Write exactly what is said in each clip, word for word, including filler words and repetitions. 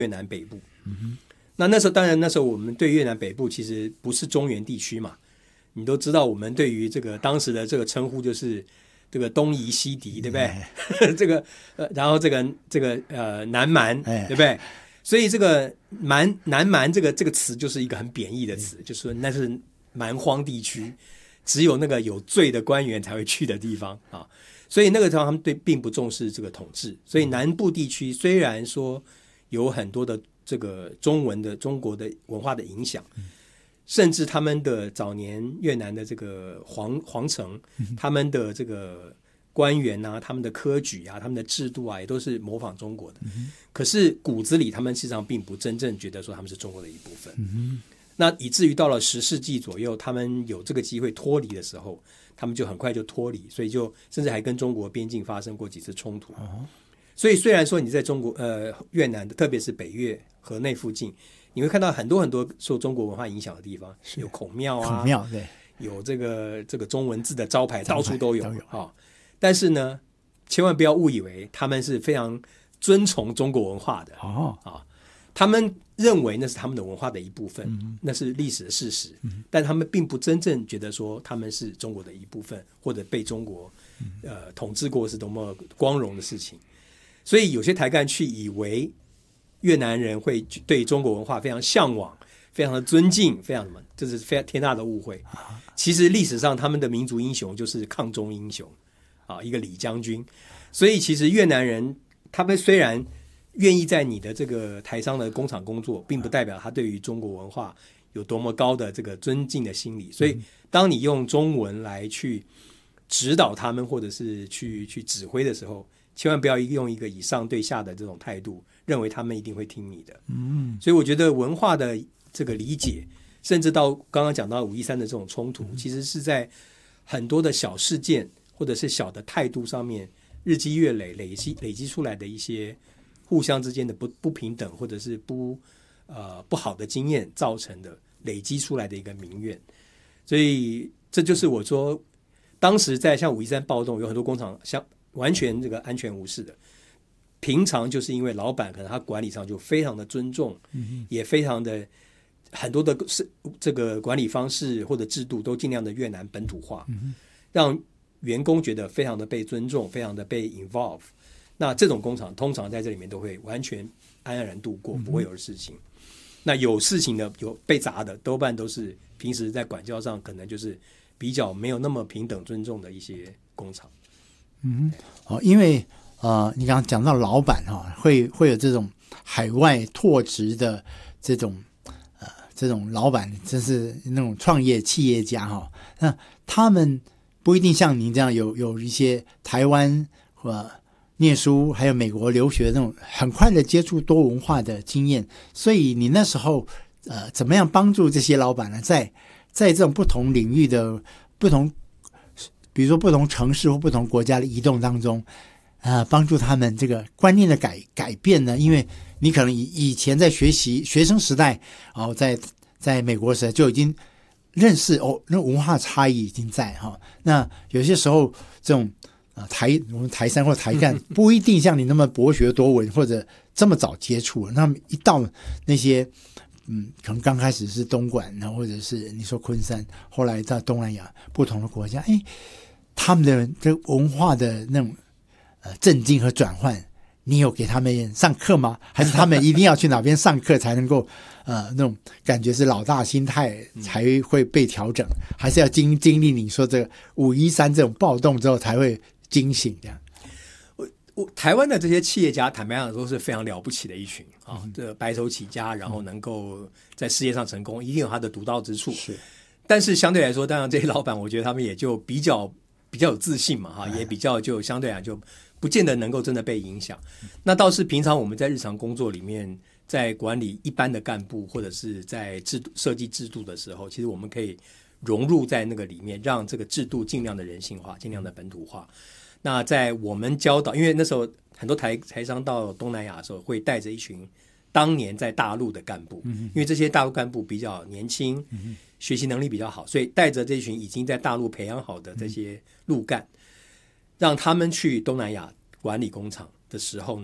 越南北部。嗯、那那时候当然那时候我们对越南北部其实不是中原地区嘛，你都知道我们对于这个当时的这个称呼就是这个东夷西狄，对不对？嗯、这个呃，然后这个这个呃南蛮，对不对？所以这个蛮南蛮这个这个词就是一个很贬义的词，嗯、就是说那是蛮荒地区，只有那个有罪的官员才会去的地方啊。所以那个时候他们对并不重视这个统治，所以南部地区虽然说有很多的这个中文的中国的文化的影响，甚至他们的早年越南的这个皇皇城，他们的这个官员啊，他们的科举啊，他们的制度啊，也都是模仿中国的。可是骨子里他们实际上并不真正觉得说他们是中国的一部分。那以至于到了十世纪左右，他们有这个机会脱离的时候，他们就很快就脱离，所以就甚至还跟中国边境发生过几次冲突。哦、所以虽然说你在中国呃越南的，特别是北越河内附近，你会看到很多很多受中国文化影响的地方，有孔庙啊， 孔庙对， 有这个这个中文字的招牌，到处都有啊、哦。但是呢，千万不要误以为他们是非常尊崇中国文化的哦啊。哦他们认为那是他们的文化的一部分，嗯、那是历史的事实，嗯、但他们并不真正觉得说他们是中国的一部分，或者被中国、嗯、呃统治过是多么光荣的事情。所以有些台干去以为越南人会对中国文化非常向往，非常的尊敬，非常什么，这是非常天大的误会。其实历史上他们的民族英雄就是抗中英雄啊，一个李将军。所以其实越南人他们虽然愿意在你的这个台商的工厂工作，并不代表他对于中国文化有多么高的这个尊敬的心理。所以当你用中文来去指导他们，或者是去去指挥的时候，千万不要用一个以上对下的这种态度，认为他们一定会听你的。嗯，所以我觉得文化的这个理解，甚至到刚刚讲到五一三的这种冲突，其实是在很多的小事件或者是小的态度上面，日积月累累积累积出来的一些互相之间的 不, 不平等，或者是不呃不好的经验造成的累积出来的一个民怨。所以这就是我说当时在像五一三暴动，有很多工厂像完全这个安全无视的，平常就是因为老板可能他管理上就非常的尊重，嗯、也非常的很多的这个管理方式或者制度都尽量的越南本土化，嗯、让员工觉得非常的被尊重，非常的被 involve。那这种工厂通常在这里面都会完全安然度过，不会有事情。嗯、那有事情的、有被砸的，多半都是平时在管教上可能就是比较没有那么平等尊重的一些工厂。 嗯，哦，因为呃，你刚刚讲到老板哈、哦，会会有这种海外拓殖的这种呃这种老板，真是那种创业企业家哈、哦。那他们不一定像您这样有有一些台湾或念书还有美国留学的那种很快的接触多文化的经验，所以你那时候呃怎么样帮助这些老板呢？在在这种不同领域的不同，比如说不同城市或不同国家的移动当中，呃，帮助他们这个观念的改改变呢？因为你可能以以前在学习学生时代，哦，在在美国时代就已经认识哦，那文化差异已经在哈、哦。那有些时候这种。啊，台我们台山或台干不一定像你那么博学多闻，或者这么早接触。那么一到那些，嗯，可能刚开始是东莞，然后或者是你说昆山，后来到东南亚不同的国家，哎，他们的这文化的那种呃震惊和转换，你有给他们上课吗？还是他们一定要去哪边上课才能够呃那种感觉是老大心态才会被调整？还是要经经历你说这个五一三这种暴动之后才会惊醒这样？ 我我台湾的这些企业家，坦白讲都是非常了不起的一群啊，嗯、这白手起家，然后能够在事业上成功，一定有他的独到之处。 是， 但是相对来说，当然这些老板，我觉得他们也就比较比较有自信嘛，哈，也比较就相对来就不见得能够真的被影响。那倒是平常我们在日常工作里面，在管理一般的干部或者是在制度设计制度的时候，其实我们可以融入在那个里面，让这个制度尽量的人性化，尽量的本土化。那在我们教导，因为那时候很多台台商到东南亚的时候，会带着一群当年在大陆的干部，嗯、因为这些大陆干部比较年轻，嗯、学习能力比较好，所以带着这群已经在大陆培养好的这些陆干，嗯、让他们去东南亚管理工厂的时候呢，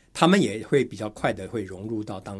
他们也会比较快的会融入到当